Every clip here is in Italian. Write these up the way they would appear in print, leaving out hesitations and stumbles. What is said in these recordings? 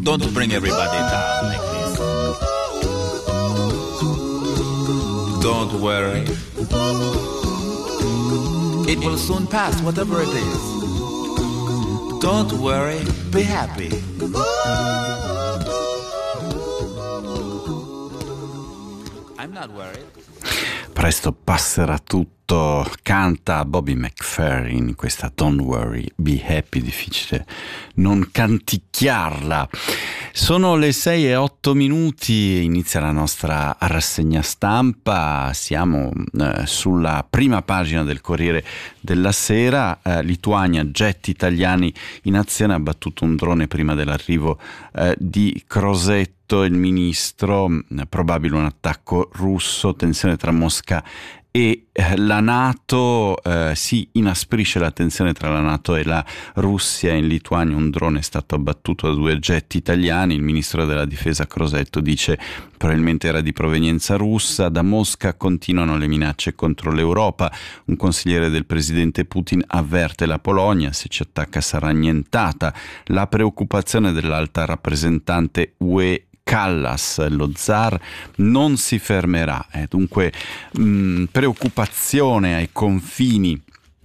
Don't bring everybody down like this. Don't worry. It will soon pass, whatever it is. Don't worry, be happy. I'm not worried. Presto passerà tutto, canta Bobby McFerrin in questa Don't Worry, Be Happy, difficile non canticchiarla. Sono le 6:08, inizia la nostra rassegna stampa, siamo sulla prima pagina del Corriere della Sera. Lituania, jet italiani in azione, ha battuto un drone prima dell'arrivo di Crosetto, il ministro, probabile un attacco russo, tensione tra Mosca e la NATO, si inasprisce la tensione tra la NATO e la Russia. In Lituania un drone è stato abbattuto da 2 jet italiani, il ministro della difesa Crosetto dice probabilmente era di provenienza russa. Da Mosca continuano le minacce contro l'Europa, un consigliere del presidente Putin avverte la Polonia, se ci attacca sarà annientata. La preoccupazione dell'alta rappresentante UE Kallas, lo zar non si fermerà, dunque preoccupazione ai confini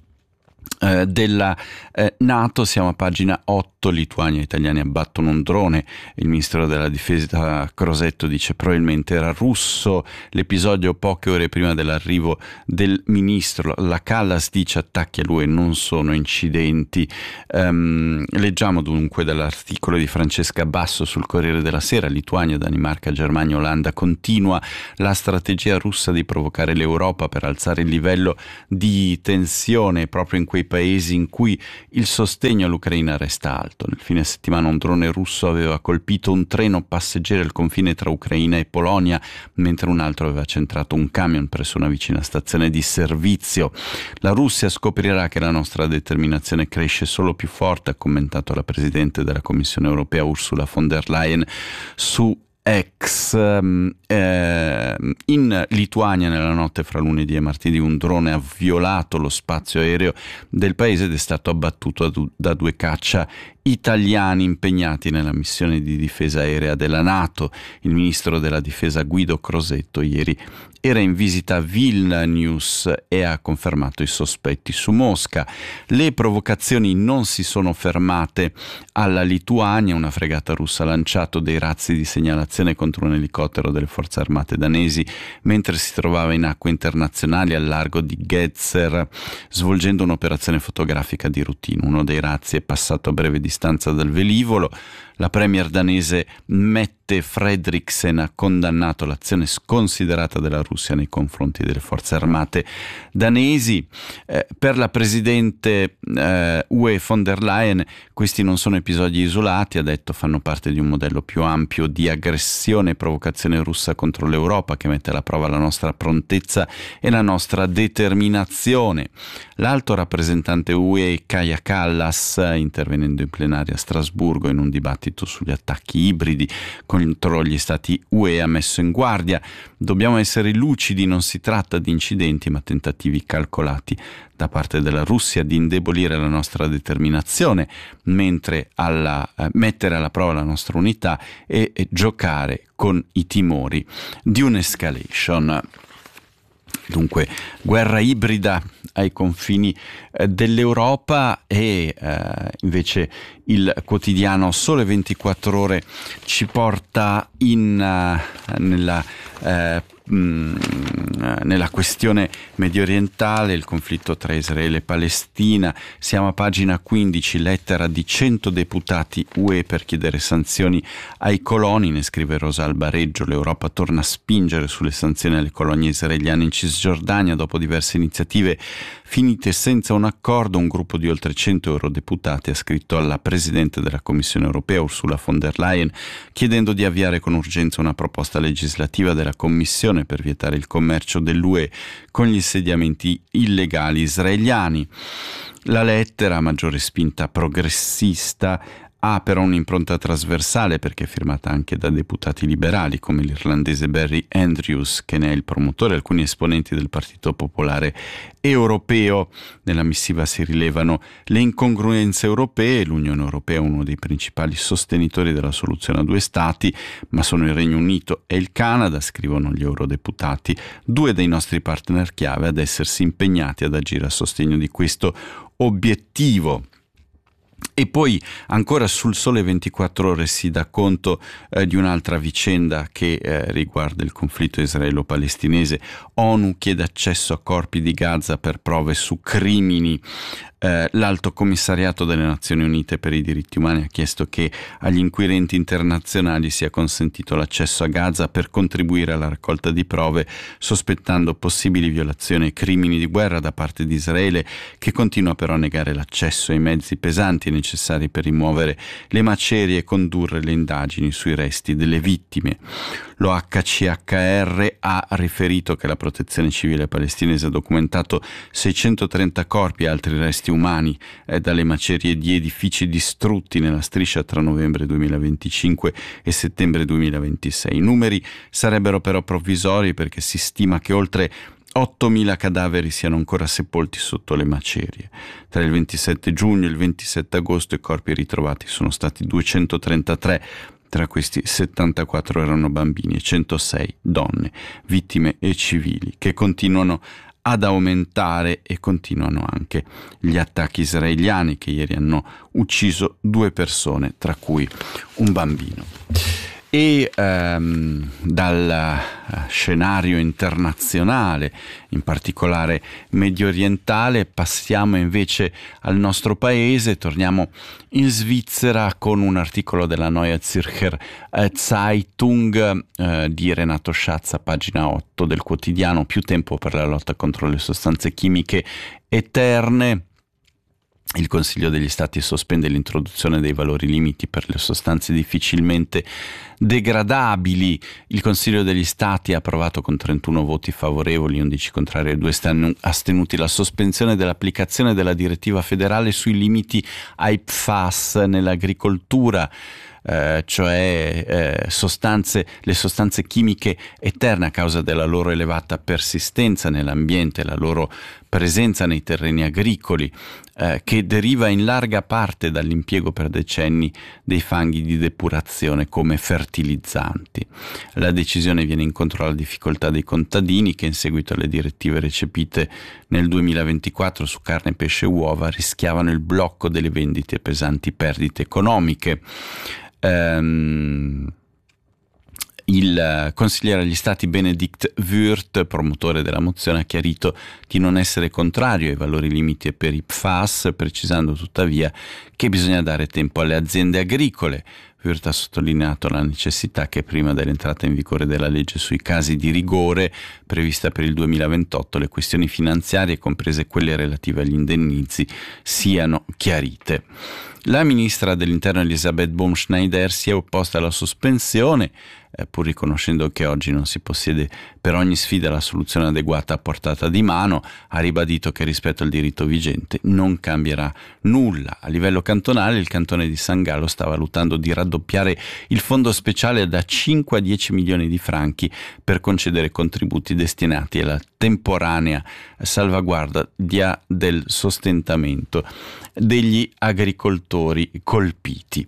della NATO. Siamo a pagina 8. Lituania, italiani abbattono un drone, il ministro della difesa Crosetto dice probabilmente era russo. L'episodio poche ore prima dell'arrivo del ministro, la Kallas dice attacchi a lui non sono incidenti. Leggiamo dunque dall'articolo di Francesca Basso sul Corriere della Sera: Lituania, Danimarca, Germania, Olanda, continua la strategia russa di provocare l'Europa per alzare il livello di tensione proprio in quei paesi in cui il sostegno all'Ucraina resta alto. Nel fine settimana un drone russo aveva colpito un treno passeggeri al confine tra Ucraina e Polonia, mentre un altro aveva centrato un camion presso una vicina stazione di servizio. La Russia scoprirà che la nostra determinazione cresce solo più forte, ha commentato la Presidente della Commissione europea Ursula von der Leyen su X. In Lituania nella notte fra lunedì e martedì un drone ha violato lo spazio aereo del paese ed è stato abbattuto da 2 caccia italiani impegnati nella missione di difesa aerea della NATO. Il ministro della difesa Guido Crosetto ieri era in visita a Vilnius e ha confermato i sospetti su Mosca. Le provocazioni non si sono fermate alla Lituania, una fregata russa ha lanciato dei razzi di segnalazione contro un elicottero delle forze armate danesi mentre si trovava in acque internazionali al largo di Gedser svolgendo un'operazione fotografica di routine. Uno dei razzi è passato a breve distanza dal velivolo. La premier danese Mette Frederiksen ha condannato l'azione sconsiderata della Russia nei confronti delle forze armate danesi. Per la presidente UE von der Leyen questi non sono episodi isolati, ha detto, fanno parte di un modello più ampio di aggressione e provocazione russa contro l'Europa che mette alla prova la nostra prontezza e la nostra determinazione. L'alto rappresentante UE Kaja Kallas, intervenendo in plenaria a Strasburgo in un dibattito sugli attacchi ibridi contro gli stati UE, ha messo in guardia: dobbiamo essere lucidi, non si tratta di incidenti ma tentativi calcolati da parte della Russia di indebolire la nostra determinazione, mentre mettere alla prova la nostra unità e giocare con i timori di un'escalation. Dunque, guerra ibrida ai confini dell'Europa e invece il quotidiano Sole 24 Ore ci porta nella questione mediorientale, il conflitto tra Israele e Palestina. Siamo a pagina 15, lettera di 100 deputati UE per chiedere sanzioni ai coloni, ne scrive Rosa Albareggio. L'Europa torna a spingere sulle sanzioni alle colonie israeliane in Cisgiordania dopo diverse iniziative finite senza un accordo. Un gruppo di oltre 100 eurodeputati ha scritto alla Presidente della Commissione europea Ursula von der Leyen chiedendo di avviare con urgenza una proposta legislativa della Commissione per vietare il commercio dell'UE con gli insediamenti illegali israeliani. La lettera, a maggiore spinta progressista, ha però un'impronta trasversale perché è firmata anche da deputati liberali come l'irlandese Barry Andrews, che ne è il promotore, alcuni esponenti del Partito Popolare Europeo. Nella missiva si rilevano le incongruenze europee. L'Unione Europea è uno dei principali sostenitori della soluzione a due stati, ma sono il Regno Unito e il Canada, scrivono gli eurodeputati, due dei nostri partner chiave ad essersi impegnati ad agire a sostegno di questo obiettivo. E poi ancora sul Sole 24 Ore si dà conto di un'altra vicenda che riguarda il conflitto israelo-palestinese. ONU chiede accesso a corpi di Gaza per prove su crimini. L'Alto Commissariato delle Nazioni Unite per i diritti umani ha chiesto che agli inquirenti internazionali sia consentito l'accesso a Gaza per contribuire alla raccolta di prove, sospettando possibili violazioni e crimini di guerra da parte di Israele, che continua però a negare l'accesso ai mezzi pesanti necessari per rimuovere le macerie e condurre le indagini sui resti delle vittime. L'OHCHR ha riferito che la Protezione Civile palestinese ha documentato 630 corpi e altri resti umani dalle macerie di edifici distrutti nella striscia tra novembre 2025 e settembre 2026. I numeri sarebbero però provvisori perché si stima che oltre 8.000 cadaveri siano ancora sepolti sotto le macerie. Tra il 27 giugno e il 27 agosto i corpi ritrovati sono stati 233. Tra questi 74 erano bambini e 106 donne, vittime e civili, che continuano ad aumentare e continuano anche gli attacchi israeliani che ieri hanno ucciso 2 persone, tra cui un bambino. E dal scenario internazionale, in particolare medio orientale, passiamo invece al nostro paese. Torniamo in Svizzera con un articolo della Neue Zürcher Zeitung di Renato Schatz, pagina 8 del quotidiano. Più tempo per la lotta contro le sostanze chimiche eterne. Il Consiglio degli Stati sospende l'introduzione dei valori limiti per le sostanze difficilmente degradabili. Il Consiglio degli Stati ha approvato con 31 voti favorevoli, 11 contrari e 2 astenuti la sospensione dell'applicazione della direttiva federale sui limiti ai PFAS nell'agricoltura. Cioè le sostanze chimiche eterne a causa della loro elevata persistenza nell'ambiente, la loro presenza nei terreni agricoli, che deriva in larga parte dall'impiego per decenni dei fanghi di depurazione come fertilizzanti. La decisione viene incontro alla difficoltà dei contadini che, in seguito alle direttive recepite nel 2024 su carne, pesce e uova, rischiavano il blocco delle vendite e pesanti perdite economiche. Il consigliere agli Stati Benedikt Würth, promotore della mozione, ha chiarito di non essere contrario ai valori limiti per i PFAS, precisando tuttavia che bisogna dare tempo alle aziende agricole. Würth ha sottolineato la necessità che prima dell'entrata in vigore della legge sui casi di rigore prevista per il 2028 le questioni finanziarie, comprese quelle relative agli indennizzi, siano chiarite. La ministra dell'Interno Elisabeth Baumschneider si è opposta alla sospensione, pur riconoscendo che oggi non si possiede per ogni sfida la soluzione adeguata a portata di mano. Ha ribadito che rispetto al diritto vigente non cambierà nulla. A livello cantonale, il cantone di San Gallo sta valutando di raddoppiare il fondo speciale da 5 a 10 milioni di franchi per concedere contributi destinati alla temporanea salvaguardia del sostentamento degli agricoltori colpiti.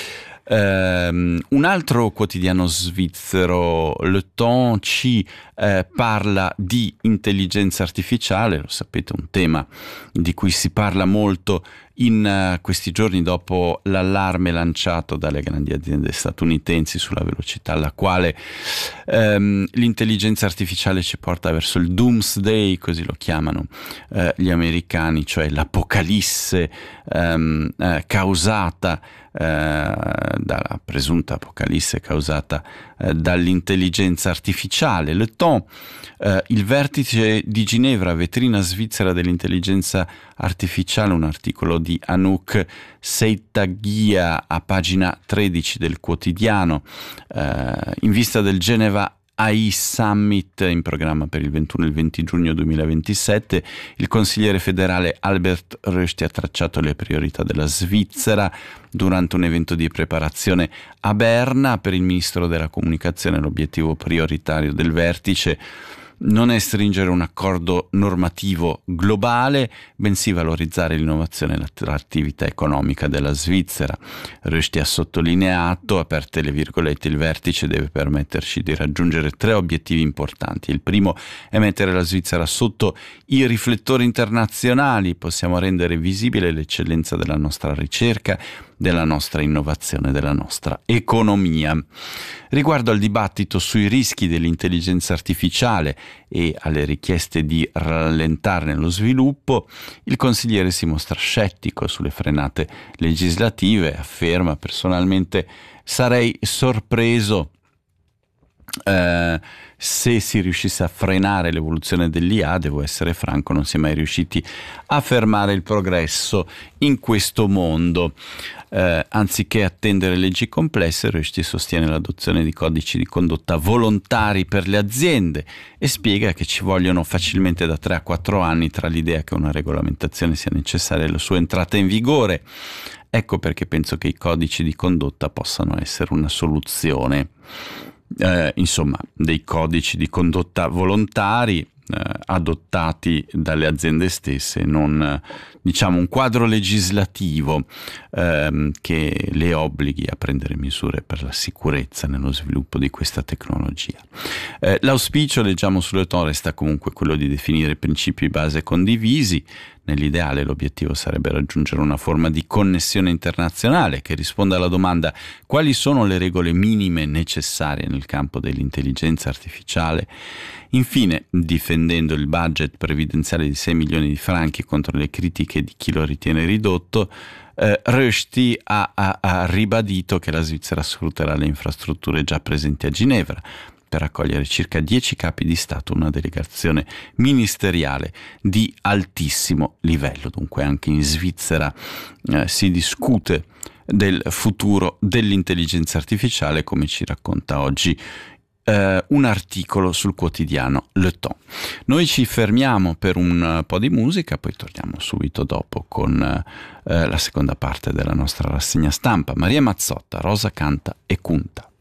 Un altro quotidiano svizzero, Le Temps, ci parla di intelligenza artificiale. Lo sapete, un tema di cui si parla molto in questi giorni dopo l'allarme lanciato dalle grandi aziende statunitensi sulla velocità alla quale l'intelligenza artificiale ci porta verso il doomsday, così lo chiamano gli americani, cioè l'apocalisse causata dalla presunta apocalisse causata dall'intelligenza artificiale. Le Temps, il vertice di Ginevra, vetrina svizzera dell'intelligenza artificiale, un articolo di Anouk Seitaghia a pagina 13 del quotidiano, in vista del Geneva AI Summit in programma per il 21 e il 20 giugno 2027. Il consigliere federale Albert Rösti ha tracciato le priorità della Svizzera durante un evento di preparazione a Berna. Per il ministro della comunicazione l'obiettivo prioritario del vertice non è stringere un accordo normativo globale, bensì valorizzare l'innovazione e l'attività economica della Svizzera. Rösti ha sottolineato, aperte le virgolette, il vertice deve permetterci di raggiungere 3 obiettivi importanti. Il primo è mettere la Svizzera sotto i riflettori internazionali. Possiamo rendere visibile l'eccellenza della nostra ricerca, della nostra innovazione, della nostra economia. Riguardo al dibattito sui rischi dell'intelligenza artificiale e alle richieste di rallentarne lo sviluppo, il consigliere si mostra scettico sulle frenate legislative. Afferma: personalmente sarei sorpreso se si riuscisse a frenare l'evoluzione dell'IA. Devo essere franco, non si è mai riusciti a fermare il progresso in questo mondo. Anziché attendere leggi complesse, Rösti sostiene l'adozione di codici di condotta volontari per le aziende e spiega che ci vogliono facilmente da 3 a 4 anni tra l'idea che una regolamentazione sia necessaria e la sua entrata in vigore. Ecco perché penso che i codici di condotta possano essere una soluzione. Insomma, dei codici di condotta volontari adottati dalle aziende stesse, non diciamo un quadro legislativo che le obblighi a prendere misure per la sicurezza nello sviluppo di questa tecnologia. L'auspicio, leggiamo sulle tore, resta comunque quello di definire principi base condivisi. Nell'ideale l'obiettivo sarebbe raggiungere una forma di connessione internazionale che risponda alla domanda: quali sono le regole minime necessarie nel campo dell'intelligenza artificiale? Infine, difendendo il budget previdenziale di 6 milioni di franchi contro le critiche di chi lo ritiene ridotto, Rösti ha ribadito che la Svizzera sfrutterà le infrastrutture già presenti a Ginevra per accogliere circa 10 capi di Stato, una delegazione ministeriale di altissimo livello. Dunque anche in Svizzera si discute del futuro dell'intelligenza artificiale, come ci racconta oggi un articolo sul quotidiano Le Temps. Noi ci fermiamo per un po' di musica, poi torniamo subito dopo con la seconda parte della nostra rassegna stampa. Maria Mazzotta, Rosa canta e cunta.